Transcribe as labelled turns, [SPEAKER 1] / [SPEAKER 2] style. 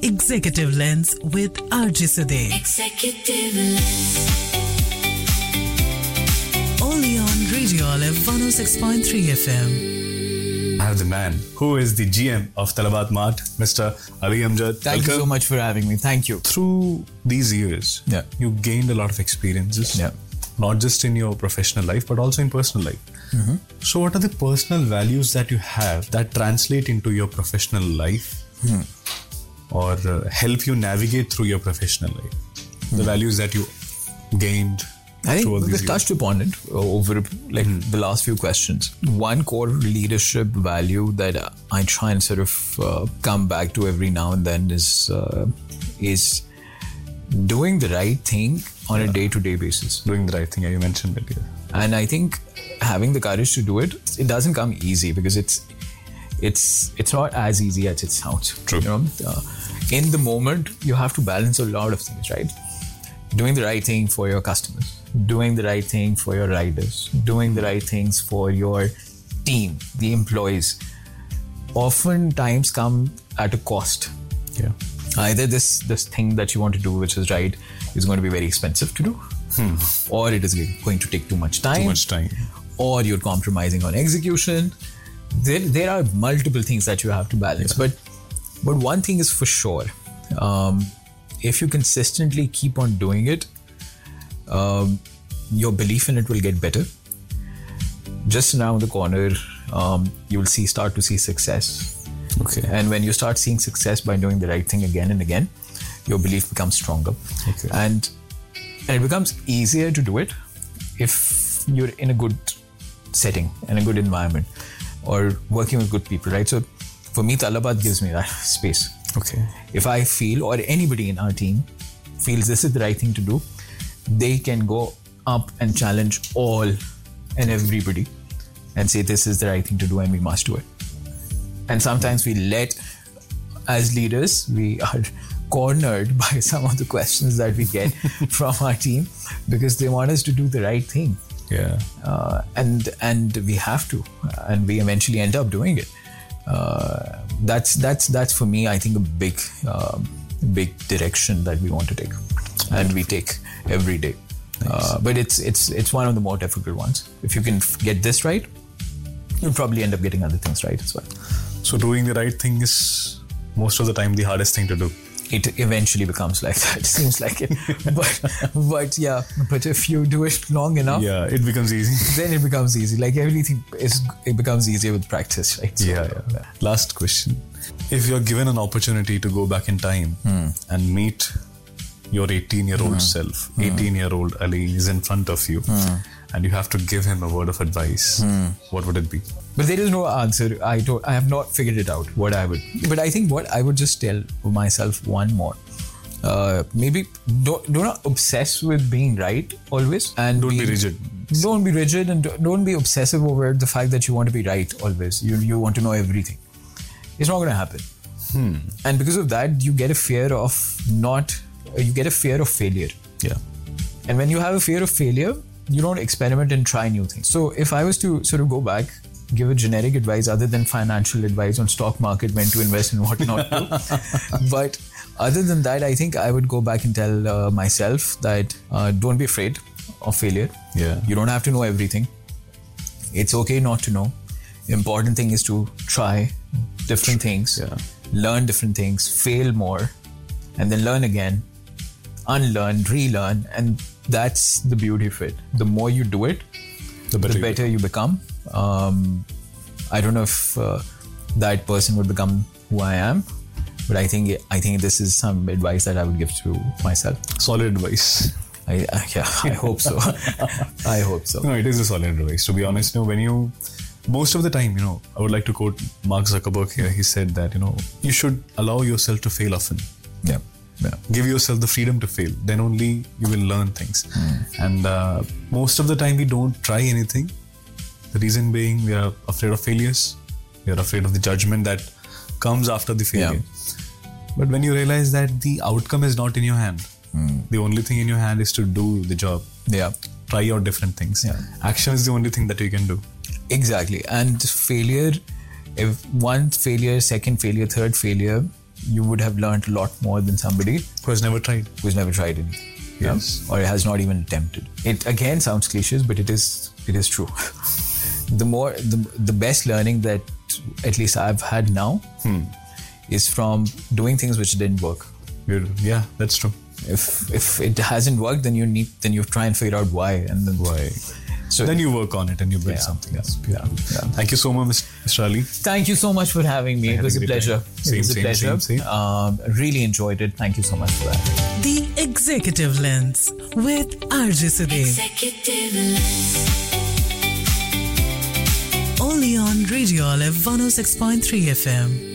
[SPEAKER 1] Executive Lens with RJ Sade.
[SPEAKER 2] Executive Lens.
[SPEAKER 1] Only on Radio Olive 106.3 FM.
[SPEAKER 3] I have the man who is the GM of Talabat Mart, Mr. Ali Amjad.
[SPEAKER 4] Thank you so much for having me. Thank you.
[SPEAKER 3] Through these years, you gained a lot of experiences.
[SPEAKER 4] Yeah.
[SPEAKER 3] Not just in your professional life, but also in personal life.
[SPEAKER 4] Mm-hmm.
[SPEAKER 3] So what are the personal values that you have that translate into your professional life or help you navigate through your professional life? The values that you gained.
[SPEAKER 4] I think
[SPEAKER 3] throughout these
[SPEAKER 4] we've
[SPEAKER 3] years.
[SPEAKER 4] touched upon it over the last few questions. One core leadership value that I try and sort of come back to every now and then is doing the right thing on a day-to-day basis.
[SPEAKER 3] Doing the right thing, you mentioned it. Yeah.
[SPEAKER 4] And I think having the courage to do it, it doesn't come easy because it's not as easy as it sounds.
[SPEAKER 3] True.
[SPEAKER 4] You know, in the moment, you have to balance a lot of things, right? Doing the right thing for your customers, doing the right thing for your riders, doing the right things for your team, the employees, oftentimes come at a cost.
[SPEAKER 3] Yeah.
[SPEAKER 4] Either this thing that you want to do, which is right, is going to be very expensive to do, or it is going to take too much time, or you're compromising on execution. There are multiple things that you have to balance. But one thing is for sure, if you consistently keep on doing it, your belief in it will get better. Just around the corner, you will start to see success.
[SPEAKER 3] Okay.
[SPEAKER 4] And when you start seeing success by doing the right thing again and again, your belief becomes stronger.
[SPEAKER 3] Okay.
[SPEAKER 4] And it becomes easier to do it if you're in a good setting, in a good environment, or working with good people, right? So for me, Talabat gives me that space.
[SPEAKER 3] Okay.
[SPEAKER 4] If I feel, or anybody in our team feels this is the right thing to do, they can go up and challenge all and everybody and say this is the right thing to do and we must do it. And sometimes as leaders, we are cornered by some of the questions that we get from our team because they want us to do the right thing.
[SPEAKER 3] Yeah.
[SPEAKER 4] And we have to, and we eventually end up doing it. That's for me, I think, a big direction that we want to take, and we take every day. Nice. But it's one of the more difficult ones. If you can get this right, you'll probably end up getting other things right as well.
[SPEAKER 3] So doing the right thing is most of the time the hardest thing to do.
[SPEAKER 4] It eventually becomes like that. It seems like it. But if you do it long enough,
[SPEAKER 3] it becomes easy.
[SPEAKER 4] Then it becomes easy. Like everything it becomes easier with practice, right? So,
[SPEAKER 3] yeah. Last question. If you're given an opportunity to go back in time and meet your 18-year-old self, 18-year-old Ali is in front of you, and you have to give him a word of advice, what would it be?
[SPEAKER 4] But there is no answer. I have not figured it out what I would. But I think what I would just tell myself one more. Maybe do not obsess with being right always. And
[SPEAKER 3] don't be rigid.
[SPEAKER 4] Don't be rigid and don't be obsessive over the fact that you want to be right always. You want to know everything. It's not going to happen. And because of that, you get a fear of failure.
[SPEAKER 3] Yeah.
[SPEAKER 4] And when you have a fear of failure, you don't experiment and try new things. So if I was to sort of go back, give a generic advice other than financial advice on stock market, when to invest and what not to. But other than that, I think I would go back and tell myself that don't be afraid of failure.
[SPEAKER 3] Yeah.
[SPEAKER 4] You don't have to know everything. It's okay not to know. Important thing is to try different things, learn different things, fail more, and then learn again, unlearn, relearn, and that's the beauty of it. The more you do it, the better you become. I don't know if that person would become who I am, but I think this is some advice that I would give to myself.
[SPEAKER 3] Solid advice.
[SPEAKER 4] I hope so. I hope so.
[SPEAKER 3] No, it is a solid advice. To be honest, most of the time, I would like to quote Mark Zuckerberg here. He said that, you should allow yourself to fail often.
[SPEAKER 4] Yeah.
[SPEAKER 3] Give yourself the freedom to fail. Then only you will learn things. And most of the time we don't try anything. The reason being we are afraid of failures. We are afraid of the judgment that comes after the failure. Yeah. But when you realize that the outcome is not in your hand, the only thing in your hand is to do the job.
[SPEAKER 4] Yeah.
[SPEAKER 3] Try out different things.
[SPEAKER 4] Yeah.
[SPEAKER 3] Action is the only thing that you can do.
[SPEAKER 4] Exactly. And failure, if one failure, second failure, third failure, you would have learned a lot more than somebody
[SPEAKER 3] Who has never tried.
[SPEAKER 4] who's never tried any.
[SPEAKER 3] Yes.
[SPEAKER 4] Or has not even attempted. It again sounds cliches, but it is true. the best learning that at least I've had now is from doing things which didn't work.
[SPEAKER 3] Yeah, that's true.
[SPEAKER 4] If it hasn't worked, then you try and figure out why, and then
[SPEAKER 3] Why?
[SPEAKER 4] So
[SPEAKER 3] Then you work on it and you build
[SPEAKER 4] Yeah,
[SPEAKER 3] something
[SPEAKER 4] yeah,
[SPEAKER 3] else.
[SPEAKER 4] yeah, yeah.
[SPEAKER 3] Thank you so much, Mr. Ali.
[SPEAKER 4] Thank you so much for having me.
[SPEAKER 3] I
[SPEAKER 4] It
[SPEAKER 3] had
[SPEAKER 4] was
[SPEAKER 3] a
[SPEAKER 4] a
[SPEAKER 3] great
[SPEAKER 4] pleasure.
[SPEAKER 3] time.
[SPEAKER 4] It was a
[SPEAKER 3] Same,
[SPEAKER 4] pleasure.
[SPEAKER 3] same.
[SPEAKER 4] Really enjoyed it. Thank you so much for that.
[SPEAKER 1] The Executive Lens with RJ Sudhir.
[SPEAKER 2] Executive Lens.
[SPEAKER 1] Only on Radio Olive 106.3 FM.